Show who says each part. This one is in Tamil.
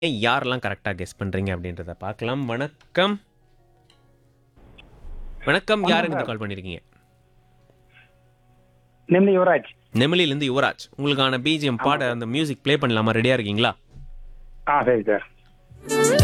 Speaker 1: யாரெல்லாம் கரெக்டாக கெஸ் பண்ணுறீங்க அப்படின்றத பார்க்கலாம். வணக்கம். வணக்கம்,
Speaker 2: வணக்கம்
Speaker 1: யாருங்க
Speaker 2: சார்.
Speaker 1: கால் பண்ணியிருக்கீங்க?
Speaker 2: நெம்லி யுவராஜ்.
Speaker 1: நெமிலியிலேருந்து யுவராஜ். உங்களுக்கான பிஜிஎம் பாட
Speaker 2: ஆமாம் சார்.
Speaker 1: அந்த மியூசிக் ப்ளே பண்ணலாமா? ரெடியாக இருக்கீங்களா?
Speaker 2: சரி சார்.